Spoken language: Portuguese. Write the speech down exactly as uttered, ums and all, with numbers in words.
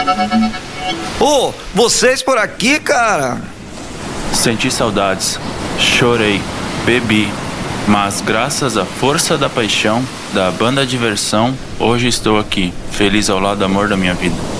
Ô, vocês por aqui, cara? Senti saudades, chorei, bebi, mas graças à força da paixão, da banda Diversão, hoje estou aqui, feliz ao lado do amor da minha vida.